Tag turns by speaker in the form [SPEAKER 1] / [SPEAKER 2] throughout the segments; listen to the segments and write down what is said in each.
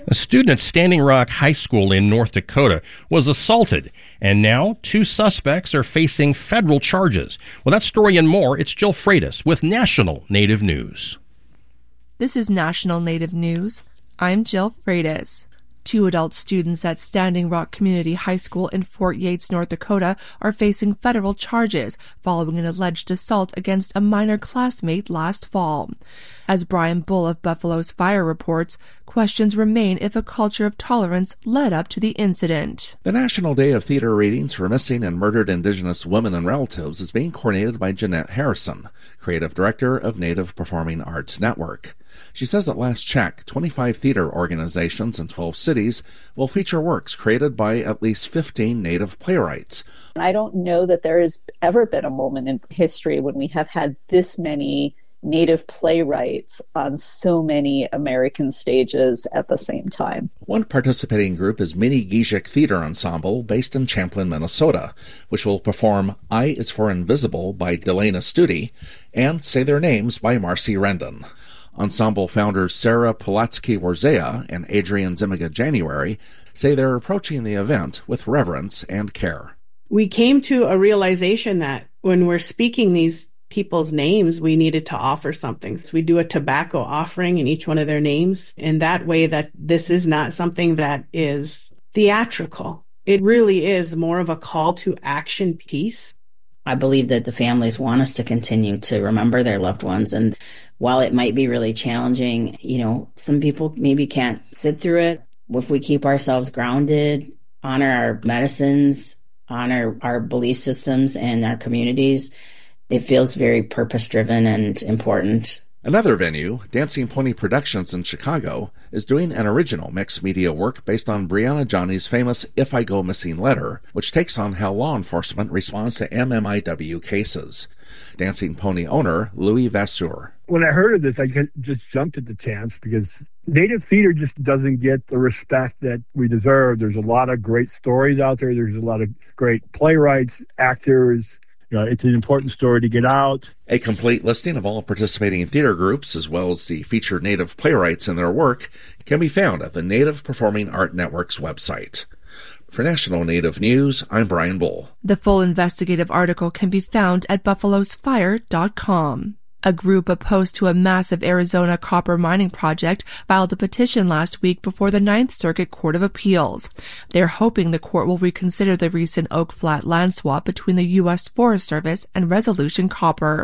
[SPEAKER 1] A student at Standing Rock High School in North Dakota was assaulted, and now 2 suspects are facing federal charges. Well, that story and more, it's Jill Freitas with National Native News.
[SPEAKER 2] This is National Native News. I'm Jill Freitas. 2 adult students at Standing Rock Community High School in Fort Yates, North Dakota, are facing federal charges following an alleged assault against a minor classmate last fall. As Brian Bull of Buffalo's Fire reports, questions remain if a culture of tolerance led up to the incident.
[SPEAKER 3] The National Day of Theater Readings for Missing and Murdered Indigenous Women and Relatives is being coordinated by Jeanette Harrison, Creative Director of Native Performing Arts Network. She says at last check, 25 theater organizations in 12 cities will feature works created by at least 15 Native playwrights.
[SPEAKER 4] I don't know that there has ever been a moment in history when we have had this many Native playwrights on so many American stages at the same time.
[SPEAKER 3] One participating group is Mini Gizik Theater Ensemble based in Champlin, Minnesota, which will perform I is for Invisible by Delana Studi and Say Their Names by Marcy Rendon. Ensemble founders Sarah Polatsky-Warzea and Adrian Zimiga January say they're approaching the event with reverence and care.
[SPEAKER 5] We came to a realization that when we're speaking these people's names, we needed to offer something. So we do a tobacco offering in each one of their names. In that way that this is not something that is theatrical. It really is more of a call to action piece.
[SPEAKER 6] I believe that the families want us to continue to remember their loved ones. And while it might be really challenging, some people maybe can't sit through it. If we keep ourselves grounded, honor our medicines, honor our belief systems and our communities, it feels very purpose-driven and important.
[SPEAKER 3] Another venue, Dancing Pony Productions in Chicago, is doing an original mixed media work based on Brianna Johnny's famous If I Go Missing letter, which takes on how law enforcement responds to MMIW cases. Dancing Pony owner Louis Vasseur.
[SPEAKER 7] When I heard of this, I just jumped at the chance because Native theater just doesn't get the respect that we deserve. There's a lot of great stories out there. There's a lot of great playwrights, actors. It's an important story to get out.
[SPEAKER 3] A complete listing of all participating theater groups, as well as the featured Native playwrights and their work, can be found at the Native Performing Art Network's website. For National Native News, I'm Brian Bull.
[SPEAKER 2] The full investigative article can be found at buffalosfire.com. A group opposed to a massive Arizona copper mining project filed a petition last week before the Ninth Circuit Court of Appeals. They're hoping the court will reconsider the recent Oak Flat land swap between the U.S. Forest Service and Resolution Copper.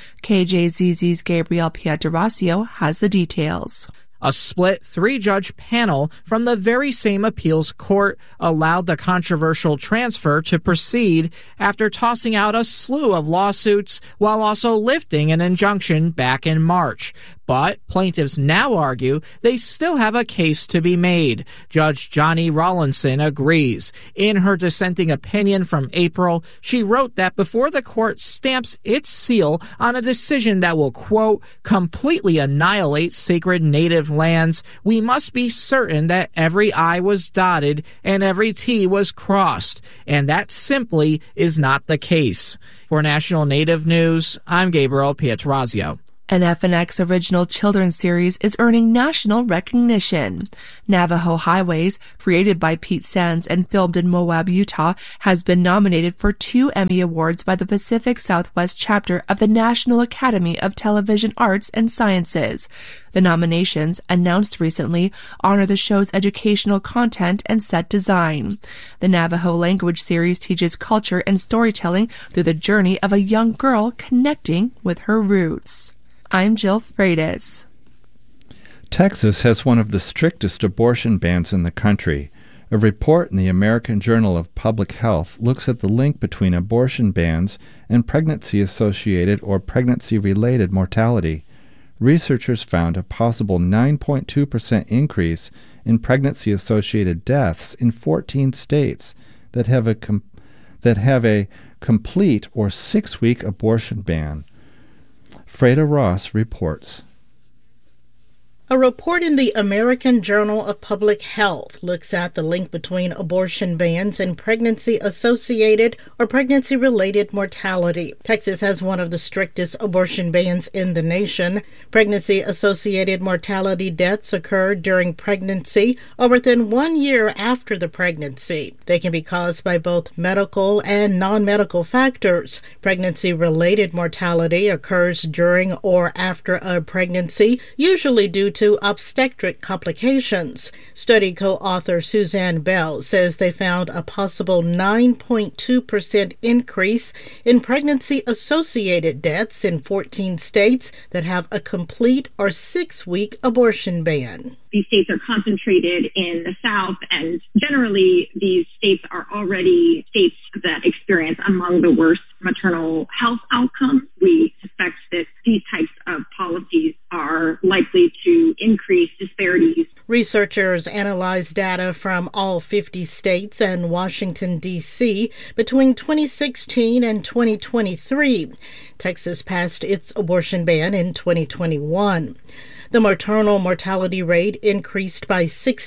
[SPEAKER 2] KJZZ's Gabriel Pietrasio has the details.
[SPEAKER 8] A split 3-judge panel from the very same appeals court allowed the controversial transfer to proceed after tossing out a slew of lawsuits while also lifting an injunction back in March. But plaintiffs now argue they still have a case to be made. Judge Johnny Rawlinson agrees. In her dissenting opinion from April, she wrote that before the court stamps its seal on a decision that will, quote, completely annihilate sacred native lands, we must be certain that every I was dotted and every T was crossed. And that simply is not the case. For National Native News, I'm Gabriel Pietrasio.
[SPEAKER 2] An FNX original children's series is earning national recognition. Navajo Highways, created by Pete Sands and filmed in Moab, Utah, has been nominated for 2 Emmy Awards by the Pacific Southwest chapter of the National Academy of Television Arts and Sciences. The nominations, announced recently, honor the show's educational content and set design. The Navajo language series teaches culture and storytelling through the journey of a young girl connecting with her roots. I'm Jill Freitas.
[SPEAKER 9] Texas has one of the strictest abortion bans in the country. A report in the American Journal of Public Health looks at the link between abortion bans and pregnancy-associated or pregnancy-related mortality. Researchers found a possible 9.2% increase in pregnancy-associated deaths in 14 states that have a complete or 6-week abortion ban. Freda Ross reports.
[SPEAKER 10] A report in the American Journal of Public Health looks at the link between abortion bans and pregnancy-associated or pregnancy-related mortality. Texas has one of the strictest abortion bans in the nation. Pregnancy-associated mortality deaths occur during pregnancy or within 1 year after the pregnancy. They can be caused by both medical and non-medical factors. Pregnancy-related mortality occurs during or after a pregnancy, usually due to obstetric complications. Study co-author Suzanne Bell says they found a possible 9.2% increase in pregnancy-associated deaths in 14 states that have a complete or 6-week abortion ban.
[SPEAKER 11] These states are concentrated in the South, and generally these states are already states that experience among the worst maternal health outcomes. We suspect that these types of policies are likely to increase disparities.
[SPEAKER 10] Researchers analyzed data from all 50 states and Washington, D.C. between 2016 and 2023. Texas passed its abortion ban in 2021. The maternal mortality rate increased by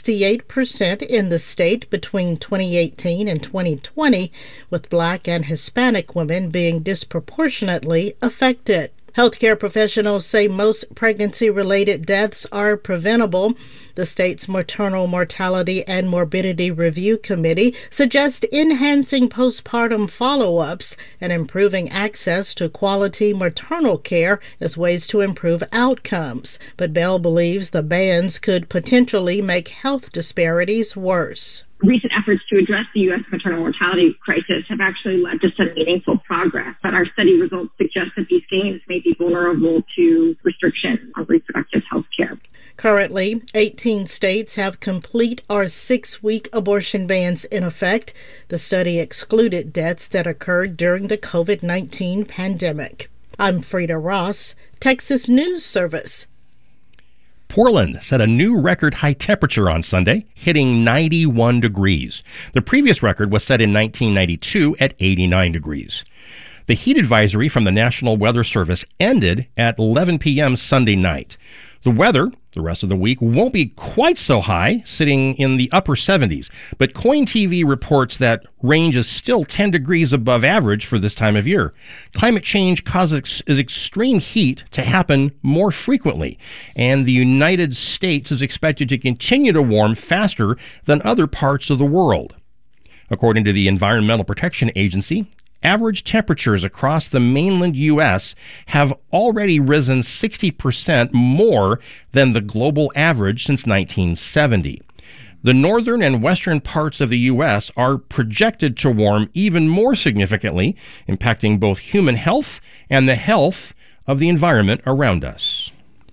[SPEAKER 10] 68% in the state between 2018 and 2020, with Black and Hispanic women being disproportionately affected. Healthcare professionals say most pregnancy-related deaths are preventable. The state's Maternal Mortality and Morbidity Review Committee suggests enhancing postpartum follow-ups and improving access to quality maternal care as ways to improve outcomes. But Bell believes the bans could potentially make health disparities worse.
[SPEAKER 11] Recent efforts to address the U.S. maternal mortality crisis have actually led to some meaningful progress, but our study results suggest that these gains may be vulnerable to restrictions on reproductive health care.
[SPEAKER 10] Currently, 18 states have complete or 6-week abortion bans in effect. The study excluded deaths that occurred during the COVID-19 pandemic. I'm Frida Ross, Texas News Service.
[SPEAKER 1] Portland set a new record high temperature on Sunday, hitting 91 degrees. The previous record was set in 1992 at 89 degrees. The heat advisory from the National Weather Service ended at 11 p.m. Sunday night. The weather the rest of the week won't be quite so high, sitting in the upper 70s, but Coin TV reports that range is still 10 degrees above average for this time of year. Climate change causes extreme heat to happen more frequently, and the United States is expected to continue to warm faster than other parts of the world. According to the Environmental Protection Agency, average temperatures across the mainland U.S. have already risen 60% more than the global average since 1970. The northern and western parts of the U.S. are projected to warm even more significantly, impacting both human health and the health of the environment around us.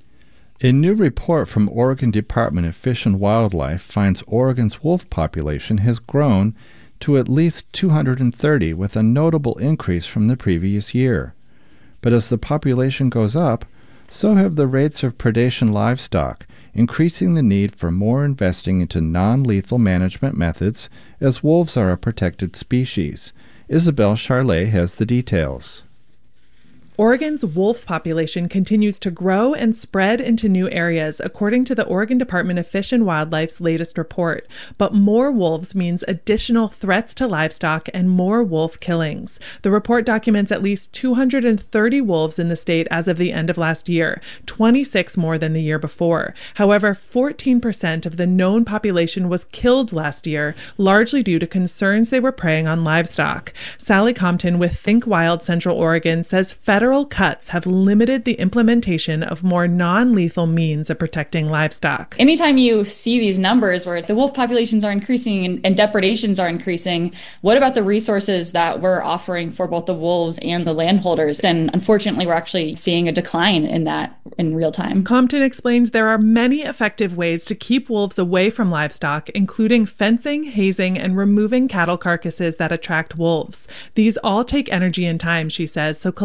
[SPEAKER 9] A new report from Oregon Department of Fish and Wildlife finds Oregon's wolf population has grown to at least 230, with a notable increase from the previous year. But as the population goes up, so have the rates of predation livestock, increasing the need for more investing into non-lethal management methods, as wolves are a protected species. Isabel Charlet has the details.
[SPEAKER 12] Oregon's wolf population continues to grow and spread into new areas, according to the Oregon Department of Fish and Wildlife's latest report. But more wolves means additional threats to livestock and more wolf killings. The report documents at least 230 wolves in the state as of the end of last year, 26 more than the year before. However, 14% of the known population was killed last year, largely due to concerns they were preying on livestock. Sally Compton with Think Wild Central Oregon says federal cuts have limited the implementation of more non-lethal means of protecting livestock.
[SPEAKER 13] Anytime you see these numbers where the wolf populations are increasing and depredations are increasing, what about the resources that we're offering for both the wolves and the landholders? And unfortunately, we're actually seeing a decline in that in real time.
[SPEAKER 12] Compton explains there are many effective ways to keep wolves away from livestock, including fencing, hazing, and removing cattle carcasses that attract wolves. These all take energy and time, she says, so collaborating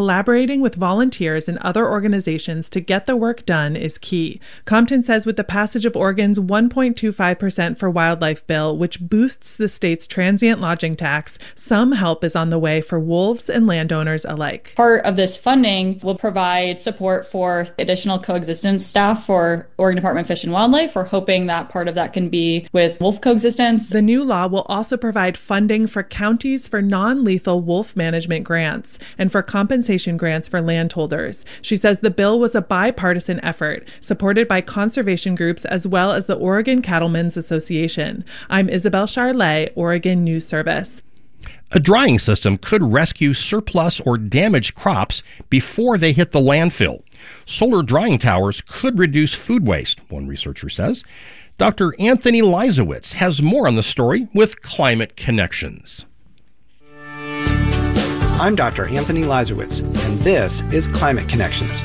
[SPEAKER 12] collaborating with volunteers and other organizations to get the work done is key. Compton says with the passage of Oregon's 1.25% for wildlife bill, which boosts the state's transient lodging tax, some help is on the way for wolves and landowners alike.
[SPEAKER 13] Part of this funding will provide support for additional coexistence staff for Oregon Department of Fish and Wildlife. We're hoping that part of that can be with wolf coexistence.
[SPEAKER 12] The new law will also provide funding for counties for non-lethal wolf management grants and for compensation grants for landholders. She says the bill was a bipartisan effort, supported by conservation groups as well as the Oregon Cattlemen's Association. I'm Isabel Charlet, Oregon News Service.
[SPEAKER 1] A drying system could rescue surplus or damaged crops before they hit the landfill. Solar drying towers could reduce food waste, one researcher says. Dr. Anthony Leisowitz has more on the story with Climate Connections.
[SPEAKER 14] I'm Dr. Anthony Leisowitz, and this is Climate Connections.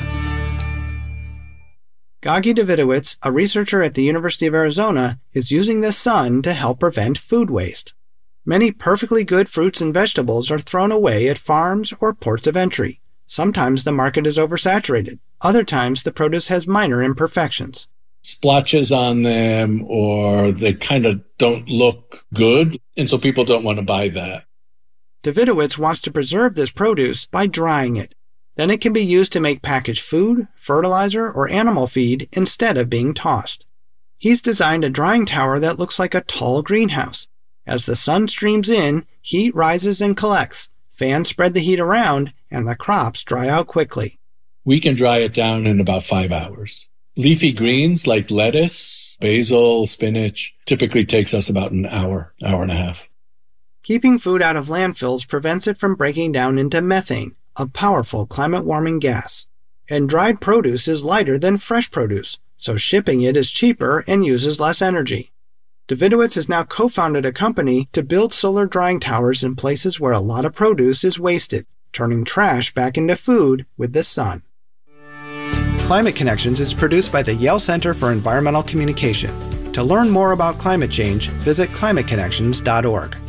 [SPEAKER 14] Gagi Davidowitz, a researcher at the University of Arizona, is using the sun to help prevent food waste. Many perfectly good fruits and vegetables are thrown away at farms or ports of entry. Sometimes the market is oversaturated. Other times the produce has minor imperfections.
[SPEAKER 15] Splotches on them, or they kind of don't look good, and so people don't want to buy that.
[SPEAKER 14] Davidowitz wants to preserve this produce by drying it. Then it can be used to make packaged food, fertilizer, or animal feed instead of being tossed. He's designed a drying tower that looks like a tall greenhouse. As the sun streams in, heat rises and collects. Fans spread the heat around, and the crops dry out quickly.
[SPEAKER 15] We can dry it down in about 5 hours. Leafy greens like lettuce, basil, spinach typically takes us about an hour, hour and a half.
[SPEAKER 14] Keeping food out of landfills prevents it from breaking down into methane, a powerful climate-warming gas. And dried produce is lighter than fresh produce, so shipping it is cheaper and uses less energy. Davidowitz has now co-founded a company to build solar drying towers in places where a lot of produce is wasted, turning trash back into food with the sun. Climate Connections is produced by the Yale Center for Environmental Communication. To learn more about climate change, visit climateconnections.org.